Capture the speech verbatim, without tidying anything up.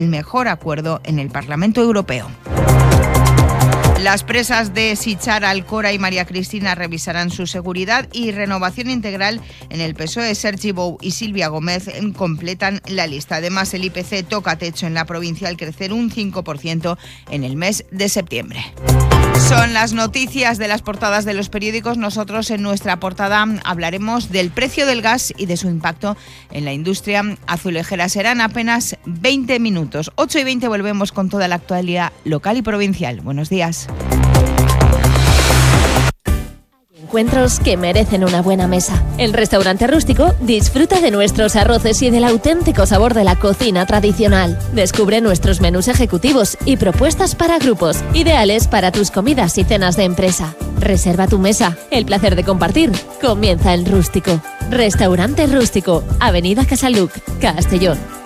el mejor acuerdo en el Parlamento Europeo. Las presas de Sitjar, Alcora y María Cristina revisarán su seguridad y renovación integral en el P S O E. Sergi Bou y Silvia Gómez completan la lista. Además, el I P C toca techo en la provincia al crecer un cinco por ciento en el mes de septiembre. Son las noticias de las portadas de los periódicos. Nosotros en nuestra portada hablaremos del precio del gas y de su impacto en la industria azulejera. Serán apenas veinte minutos. ocho y veinte volvemos con toda la actualidad local y provincial. Buenos días. Encuentros que merecen una buena mesa. En Restaurante Rústico disfruta de nuestros arroces y del auténtico sabor de la cocina tradicional. Descubre nuestros menús ejecutivos y propuestas para grupos, ideales para tus comidas y cenas de empresa. Reserva tu mesa. El placer de compartir comienza en Rústico. Restaurante Rústico, Avenida Casaluc, Castellón.